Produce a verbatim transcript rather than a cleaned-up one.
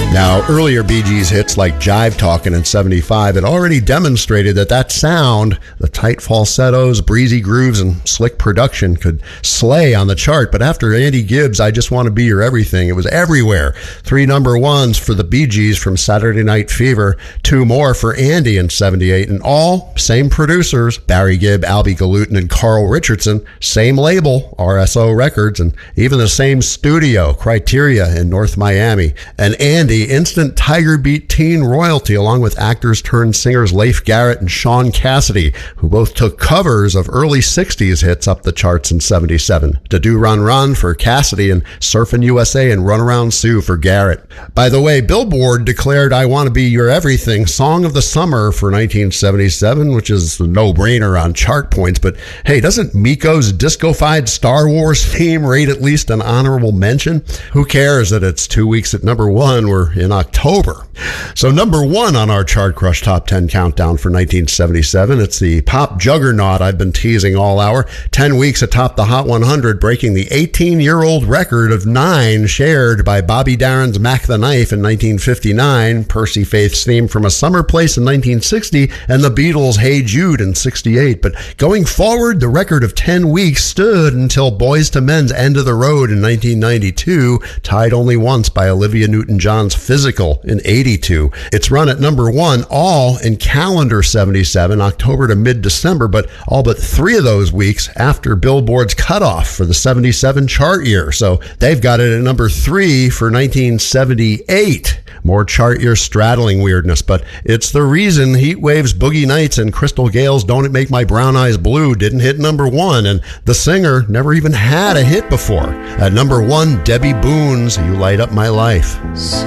Now, earlier Bee Gees hits like Jive Talkin' in seventy-five had already demonstrated that that sound, the tight falsettos, breezy grooves, and slick production could slay on the chart. But after Andy Gibbs' I Just Want to Be Your Everything, it was everywhere. Three number ones for the Bee Gees from Saturday Night Fever, two more for Andy in seventy-eight, and all same producers, Barry Gibb, Albie Galutin, and Carl Richardson, same label, R S O Records, and even the same studio, Criteria in North Miami. And Andy, instant Tiger Beat teen royalty, along with actors turned singers Leif Garrett and Sean Cassidy, who both took covers of early sixties hits up the charts in seventy-seven. Da Do Run Run for Cassidy and Surfin' U S A and Run Around Sue for Garrett. By the way, Billboard declared I Want to Be Your Everything Song of the Summer for nineteen seventy-seven, which is a no-brainer on chart points. But hey, doesn't Miko's disco-fied Star Wars theme rate at least an honorable mention? Who cares that it's two weeks at number one? We're in October. So number one on our Chart Crush Top ten Countdown for nineteen seventy-seven, it's the pop juggernaut I've been teasing all hour. ten weeks atop the Hot one hundred, breaking the eighteen-year-old record of nine shared by Bobby Darin's Mac the Knife in nineteen fifty-nine, Percy Faith's theme from A Summer Place in nineteen sixty, and the Beatles' Hey Jude in sixty-eight. But going forward, the record of ten weeks stood until Boyz two Men's End of the Road in nineteen ninety-two, tied only once by Olivia Newton-John's Physical in eighty-two. It's run at number one all in calendar seventy-seven, October to mid-December, but all but three of those weeks after Billboard's cutoff for the seventy-seven chart year. So they've got it at number three for nineteen seventy-eight. More chart year straddling weirdness, but it's the reason Heat Wave's Boogie Nights and Crystal Gale's Don't It Make My Brown Eyes Blue didn't hit number one, and the singer never even had a hit before. At number one, Debbie Boone's You Light Up My Life.